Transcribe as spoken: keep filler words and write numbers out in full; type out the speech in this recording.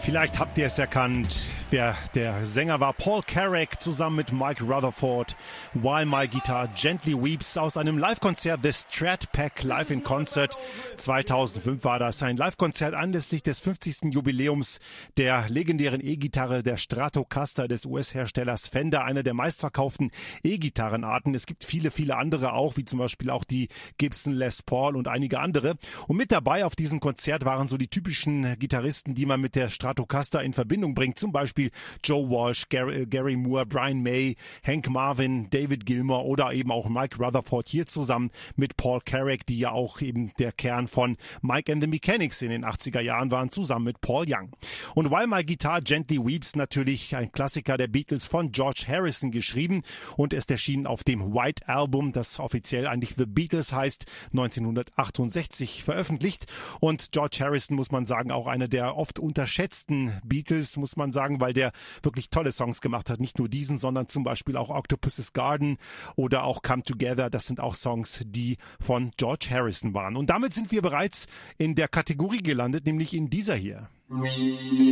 Vielleicht habt ihr es erkannt, wer der Sänger war. Paul Carrack zusammen mit Mike Rutherford. While My Guitar Gently Weeps aus einem Live-Konzert, The Strat Pack Live in Concert. zweitausendfünf war das ein Live-Konzert anlässlich des fünfzigsten Jubiläums der legendären E-Gitarre der Stratocaster des U S-Herstellers Fender, einer der meistverkauften E-Gitarrenarten. Es gibt viele, viele andere auch, wie zum Beispiel auch die Gibson Les Paul und einige andere. Und mit dabei auf diesem Konzert waren so die typischen Gitarristen, die man mit der Stratocaster in Verbindung bringt. Zum Beispiel Joe Walsh, Gary, Gary Moore, Brian May, Hank Marvin, David Gilmour oder eben auch Mike Rutherford hier zusammen mit Paul Carrack, die ja auch eben der Kern von Mike and the Mechanics in den achtziger Jahren waren, zusammen mit Paul Young. Und While My Guitar Gently Weeps, natürlich ein Klassiker der Beatles von George Harrison geschrieben und es erschien auf dem White Album, das offiziell eigentlich The Beatles heißt, neunzehnhundertachtundsechzig veröffentlicht. Und George Harrison, muss man sagen, auch einer der oft unterschätzten Beatles, muss man sagen, weil der wirklich tolle Songs gemacht hat. Nicht nur diesen, sondern zum Beispiel auch Octopus's Garden oder auch Come Together. Das sind auch Songs, die von George Harrison waren. Und damit sind wir bereits in der Kategorie gelandet, nämlich in dieser hier.